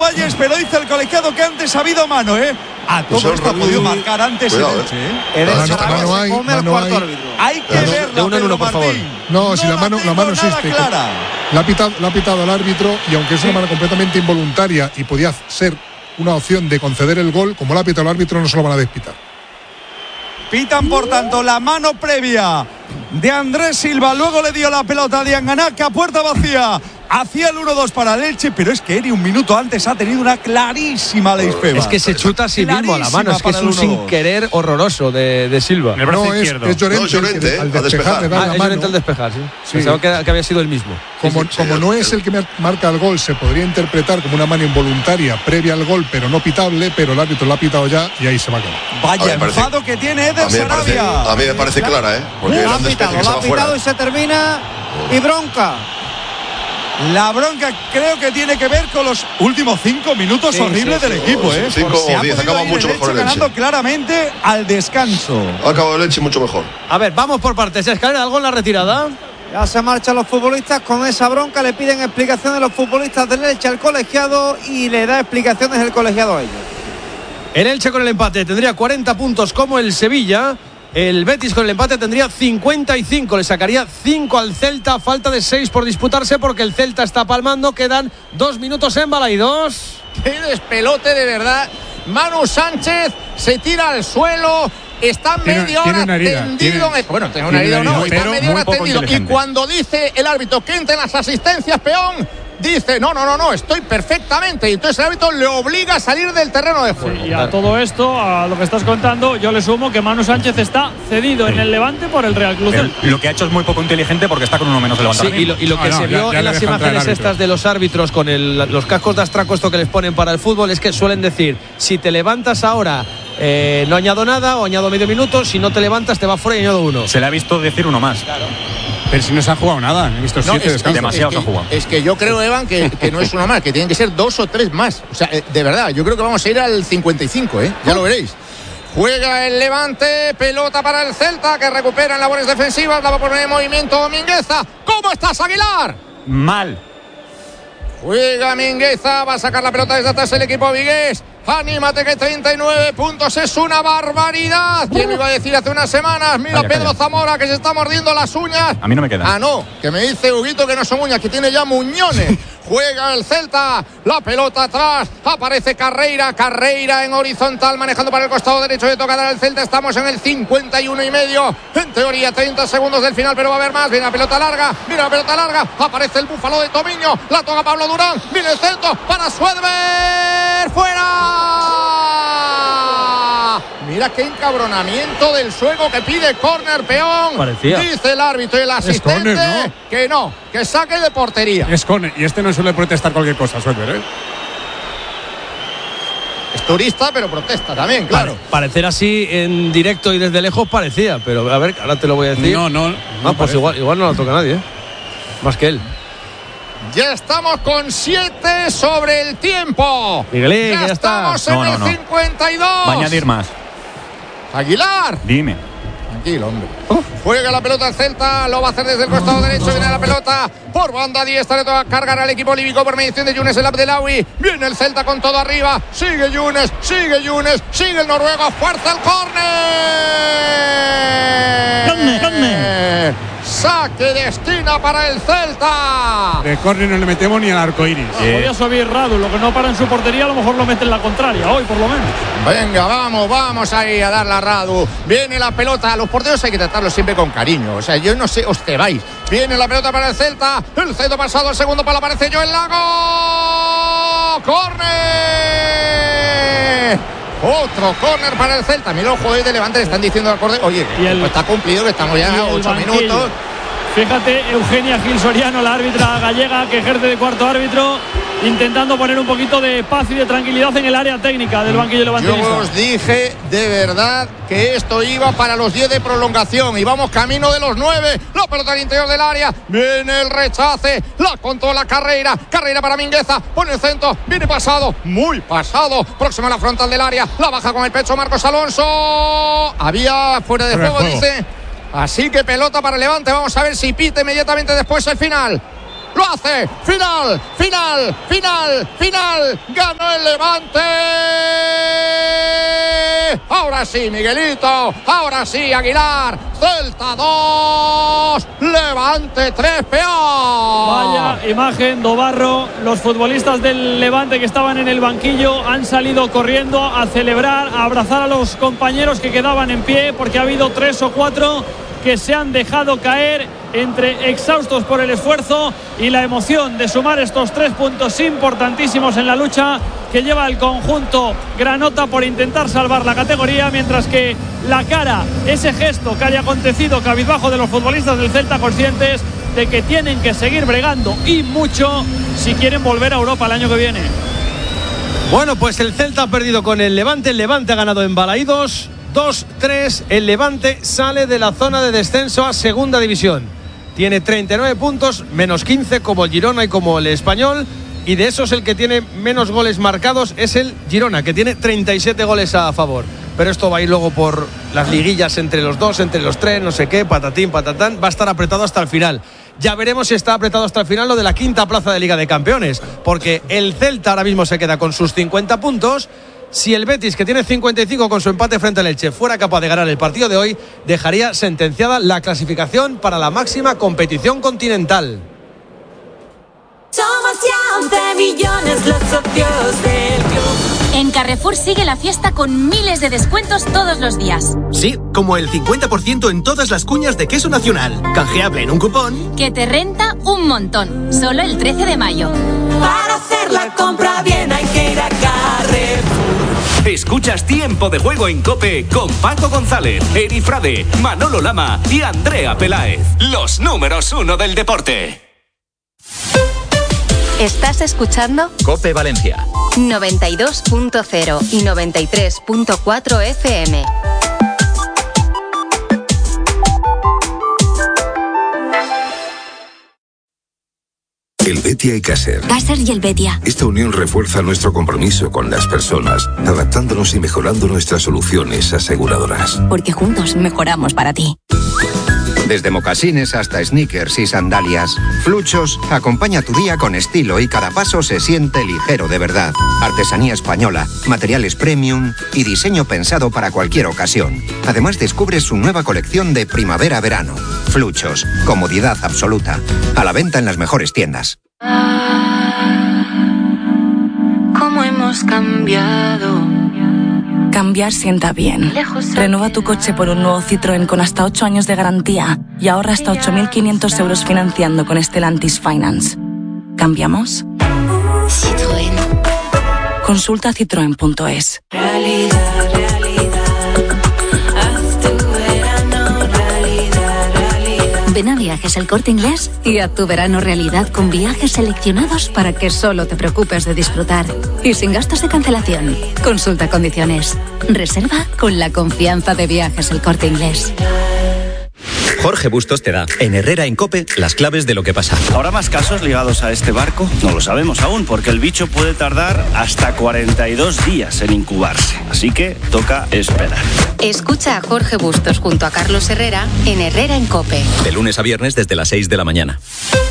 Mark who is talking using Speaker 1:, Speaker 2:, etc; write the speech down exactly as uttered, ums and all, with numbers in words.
Speaker 1: detalles, pero dice el colegiado que antes ha habido mano, ¿eh? A todo
Speaker 2: pues
Speaker 1: esto ha podido marcar antes el Elche, ¿eh?
Speaker 3: Mano, mano hay, mano hay.
Speaker 1: Hay que
Speaker 3: Mano,
Speaker 1: verlo,
Speaker 4: de uno en uno, por favor.
Speaker 3: No, si
Speaker 1: no
Speaker 3: la mano, la mano
Speaker 1: nada
Speaker 3: existe.
Speaker 1: clara.
Speaker 3: La ha pitado, la ha pitado al árbitro y aunque es una mano completamente involuntaria y podía ser una opción de conceder el gol, como la ha pitado el árbitro no se lo van a despitar.
Speaker 1: Pitan, por tanto, la mano previa de Andrés Silva. Luego le dio la pelota a Dianganaca, puerta vacía. Hacía el uno dos para el Elche, pero es que Eri un minuto antes ha tenido una clarísima Leis Febas.
Speaker 4: Es que se chuta a sí mismo a la mano, es que es un sin querer horroroso de, de Silva.
Speaker 5: En el brazo
Speaker 3: No, es,
Speaker 5: izquierdo.
Speaker 3: es Llorente,
Speaker 2: No, es Llorente,
Speaker 3: el que, al
Speaker 2: a
Speaker 3: despejar,
Speaker 2: despejar.
Speaker 3: le da
Speaker 4: Ah,
Speaker 3: la
Speaker 4: es
Speaker 3: mano.
Speaker 4: Llorente al despejar, sí.
Speaker 3: Sí.
Speaker 4: Pensaba que, que había sido el mismo.
Speaker 3: Como,
Speaker 2: Sí, sí,
Speaker 3: como
Speaker 2: sí,
Speaker 3: no
Speaker 2: sí.
Speaker 3: es el que marca el gol, se podría interpretar como una mano involuntaria previa al gol, pero no pitable, pero el árbitro lo ha pitado ya y ahí se va a quedar.
Speaker 1: Vaya
Speaker 2: A mí me parece-
Speaker 1: enfado que tiene Eder
Speaker 2: A mí me parece,
Speaker 1: Sarabia.
Speaker 2: a mí me parece clara, ¿eh? Porque
Speaker 6: Lo
Speaker 2: era
Speaker 6: ha
Speaker 2: un despeje
Speaker 6: pitado,
Speaker 2: que se
Speaker 6: lo
Speaker 2: va
Speaker 6: ha pitado
Speaker 2: fuera.
Speaker 6: y se termina. Y bronca.
Speaker 1: La bronca creo que tiene que ver con los últimos cinco minutos
Speaker 6: Sí,
Speaker 1: horribles
Speaker 6: sí,
Speaker 1: del
Speaker 2: sí.
Speaker 1: equipo, ¿eh?
Speaker 2: Cinco
Speaker 1: Se
Speaker 2: o
Speaker 1: ha
Speaker 2: diez,
Speaker 1: podido
Speaker 2: acaba
Speaker 1: ir
Speaker 2: mucho
Speaker 1: el
Speaker 2: mejor
Speaker 1: Elche
Speaker 2: el Elche.
Speaker 1: ganando claramente al descanso.
Speaker 2: Ha acabado el Elche mucho mejor.
Speaker 4: A ver, vamos por partes. Escalera, ¿algo en la retirada?
Speaker 6: Ya se marchan los futbolistas con esa bronca. Le piden explicaciones los futbolistas del Elche al colegiado y le da explicaciones el colegiado a ellos.
Speaker 4: El Elche con el empate tendría cuarenta puntos como el Sevilla. El Betis con el empate tendría cincuenta y cinco. Le sacaría cinco al Celta. Falta de seis por disputarse porque el Celta está palmando. Quedan dos minutos en Balaidos.
Speaker 7: ¡Qué despelote de verdad! Manu Sánchez se tira al suelo. Está
Speaker 5: Tiene-
Speaker 7: media
Speaker 5: tiene
Speaker 7: hora
Speaker 5: una herida,
Speaker 7: tendido.
Speaker 5: tiene-
Speaker 7: en el- bueno, tiene una
Speaker 5: tiene
Speaker 7: herida o
Speaker 5: una
Speaker 7: no.
Speaker 5: herida,
Speaker 7: Está
Speaker 5: pero
Speaker 7: media
Speaker 5: muy
Speaker 7: hora
Speaker 5: poco
Speaker 7: tendido. Y
Speaker 5: inteligente.
Speaker 7: cuando dice el árbitro que entren las asistencias, peón, dice: no, no, no, no, estoy perfectamente. Y entonces el árbitro le obliga a salir del terreno de juego.
Speaker 8: Y a todo esto, a lo que estás contando, yo le sumo que Manu Sánchez está cedido en el Levante por el Real Club.
Speaker 5: El- lo que ha hecho es muy poco inteligente porque está con uno menos levantado.
Speaker 4: Sí, y lo, y lo que
Speaker 5: No, no,
Speaker 4: se
Speaker 5: ya-
Speaker 4: vio
Speaker 5: ya
Speaker 4: en
Speaker 5: le
Speaker 4: las
Speaker 5: deja entrar el
Speaker 4: imágenes
Speaker 5: árbitro.
Speaker 4: estas de los árbitros con el- los cascos de astraco esto que les ponen para el fútbol es que suelen decir: si te levantas ahora eh, no añado nada o añado medio minuto, si no te levantas te va fuera y añado uno.
Speaker 5: Se le ha visto decir uno más. Pero si no se ha jugado nada, he visto
Speaker 7: No,
Speaker 5: siete
Speaker 7: es,
Speaker 5: descansos.
Speaker 7: Demasiado
Speaker 5: se ha jugado.
Speaker 7: es que yo creo, Evan, que, que no es uno más, que tienen que ser dos o tres más. O sea, eh, de verdad, yo creo que vamos a ir al cincuenta y cinco, ¿eh? Ya lo veréis. Juega el Levante, pelota para el Celta, que recupera en labores defensivas, la va a poner en movimiento Mingueza. ¿Cómo estás, Aguilar?
Speaker 5: Mal.
Speaker 7: Juega Mingueza, va a sacar la pelota desde atrás el equipo vigués. Anímate que treinta y nueve puntos es una barbaridad. ¿Quién lo iba a decir hace unas semanas? Mira,
Speaker 5: Calla,
Speaker 7: Pedro
Speaker 5: calla.
Speaker 7: Zamora que se está mordiendo las uñas.
Speaker 5: A mí no me queda.
Speaker 7: Ah, no, que me dice Huguito que no son uñas, que tiene ya muñones. Juega el Celta, la pelota atrás, aparece Carreira, Carreira en horizontal, manejando para el costado derecho, le toca dar al Celta, estamos en el cincuenta y uno y medio, en teoría treinta segundos del final, pero va a haber más, viene la pelota larga, viene la pelota larga, aparece el búfalo de Tomiño, la toca Pablo Durán, viene el centro para Suedber, fuera. Mira qué encabronamiento del sueco que pide córner, peón.
Speaker 4: Parecía.
Speaker 7: Dice el árbitro y el asistente
Speaker 5: córner, ¿no?
Speaker 7: que no, que saque de portería.
Speaker 5: Es con, y este no suele protestar cualquier cosa, Suelver, ¿eh?
Speaker 7: Es turista, pero protesta también, claro.
Speaker 4: Pare- parecer así en directo y desde lejos parecía, pero a ver, ahora te lo voy a decir.
Speaker 5: No, no.
Speaker 4: Ah,
Speaker 5: no
Speaker 4: pues
Speaker 5: parece.
Speaker 4: igual, igual no lo toca nadie, ¿eh? Más que él.
Speaker 7: Ya estamos con siete sobre el tiempo.
Speaker 4: Miguelín,
Speaker 7: ya
Speaker 4: que ya está.
Speaker 7: estamos en
Speaker 5: No, no,
Speaker 7: el
Speaker 5: no.
Speaker 7: cincuenta y dos.
Speaker 5: Va a añadir más.
Speaker 7: Aguilar.
Speaker 5: Dime.
Speaker 7: Tranquilo, hombre. Juega la pelota el Celta, lo va a hacer desde el costado derecho, viene la pelota por banda diestra, le toca cargar al equipo líbico por mediación de Younes el Abdelawi, viene el Celta con todo arriba, sigue Younes, sigue Younes, sigue el noruego, fuerza el córner.
Speaker 8: Córner, córner.
Speaker 7: Saque de esquina para el Celta.
Speaker 5: De córner no le metemos ni al arco iris.
Speaker 8: Podía subir Radu, lo que no para en su portería, a lo mejor lo mete en la contraria, hoy por lo menos.
Speaker 7: Venga, vamos, vamos ahí a darle a Radu. Viene la pelota. A los porteros hay que tratarlos siempre con cariño. O sea, yo no sé, os te vais. Viene la pelota para el Celta. El centro pasado, el segundo palo aparece Joel Lago. ¡Corner! Otro córner para el Celta. Mira, ojo de Levante, le están diciendo al córner. Oye,
Speaker 8: Y el-
Speaker 7: pues está cumplido, que estamos ya
Speaker 8: y
Speaker 7: a
Speaker 8: el
Speaker 7: ocho
Speaker 8: banquillo.
Speaker 7: minutos.
Speaker 8: Fíjate, Eugenia Gil Soriano, la árbitra gallega que ejerce de cuarto árbitro, intentando poner un poquito de paz y de tranquilidad en el área técnica del banquillo
Speaker 7: Yo
Speaker 8: levantinista.
Speaker 7: os dije de verdad que esto iba para los diez de prolongación y vamos camino de los nueve. La pelota al interior del área, viene el rechace, la controla Carreira, Carreira para Mingueza, pone el centro, viene pasado, muy pasado, próximo a la frontal del área, la baja con el pecho Marcos Alonso, había fuera de
Speaker 5: Fuera de
Speaker 7: juego,
Speaker 5: juego.
Speaker 7: dice. Así que pelota para Levante, vamos a ver si pita inmediatamente después el final. lo hace. Final, final, final, final. Ganó el Levante. Ahora sí, Miguelito. Ahora sí, Aguilar. Celta dos, Levante tres, peor.
Speaker 8: Vaya imagen, Dobarro. Los futbolistas del Levante que estaban en el banquillo han salido corriendo a celebrar, a abrazar a los compañeros que quedaban en pie, porque ha habido tres o cuatro que se han dejado caer entre exhaustos por el esfuerzo y la emoción de sumar estos tres puntos importantísimos en la lucha que lleva el conjunto granota por intentar salvar la categoría, mientras que la cara, ese gesto que haya acontecido cabizbajo de los futbolistas del Celta, conscientes de que tienen que seguir bregando y mucho si quieren volver a Europa el año que viene.
Speaker 4: Bueno, pues el Celta ha perdido con el Levante, el Levante ha ganado en Balaídos dos tres, el Levante sale de la zona de descenso a segunda división. Tiene treinta y nueve puntos, menos quince como el Girona y como el Español, y de esos el que tiene menos goles marcados es el Girona, que tiene treinta y siete goles a favor. Pero esto va a ir luego por las liguillas entre los dos, entre los tres, no sé qué, patatín, patatán, va a estar apretado hasta el final. Ya veremos si está apretado hasta el final lo de la quinta plaza de Liga de Campeones, porque el Celta ahora mismo se queda con sus cincuenta puntos. Si el Betis, que tiene cincuenta y cinco con su empate frente al Elche, fuera capaz de ganar el partido de hoy, dejaría sentenciada la clasificación para la máxima competición continental.
Speaker 9: Somos ya once millones los socios del club. En Carrefour sigue la fiesta con miles de descuentos todos los días.
Speaker 10: Sí, como el cincuenta por ciento en todas las cuñas de queso nacional. Canjeable en un cupón
Speaker 9: que te renta un montón. Solo el trece de mayo.
Speaker 11: Para hacer la compra bien hay que ir a Carrefour.
Speaker 12: Escuchas Tiempo de Juego en COPE con Paco González, Eri Frade, Manolo Lama y Andrea Peláez. Los números uno del deporte.
Speaker 13: ¿Estás escuchando?
Speaker 12: COPE Valencia
Speaker 13: noventa y dos punto cero y noventa y tres punto cuatro F M.
Speaker 14: El Betia y Caser.
Speaker 9: Caser y el Betia.
Speaker 14: Esta unión refuerza nuestro compromiso con las personas, adaptándonos y mejorando nuestras soluciones aseguradoras.
Speaker 9: Porque juntos mejoramos para ti.
Speaker 15: Desde mocasines hasta sneakers y sandalias, Fluchos acompaña tu día con estilo y cada paso se siente ligero de verdad. Artesanía española, materiales premium y diseño pensado para cualquier ocasión. Además descubres su nueva colección de primavera-verano. Fluchos, comodidad absoluta. A la venta en las mejores tiendas.
Speaker 16: ¿Cómo hemos cambiado? Cambiar sienta bien. Renueva tu coche por un nuevo Citroën con hasta ocho años de garantía y ahorra hasta ocho mil quinientos euros financiando con Stellantis Finance. ¿Cambiamos?
Speaker 9: Citroën.
Speaker 16: Consulta citroen punto es.
Speaker 11: Realidad, realidad. Haz tu verano realidad, realidad.
Speaker 9: Ven a Viajes El Corte Inglés y haz tu verano realidad con viajes seleccionados para que solo te preocupes de disfrutar. Y sin gastos de cancelación. Consulta condiciones. Reserva con la confianza de Viajes El Corte Inglés.
Speaker 17: Jorge Bustos te da, en Herrera en COPE, las claves de lo que pasa.
Speaker 18: ¿Habrá más casos ligados a este barco? No lo sabemos aún, porque el bicho puede tardar hasta cuarenta y dos días en incubarse. Así que toca esperar.
Speaker 13: Escucha a Jorge Bustos junto a Carlos Herrera en Herrera en COPE.
Speaker 17: De lunes a viernes desde las seis de la mañana.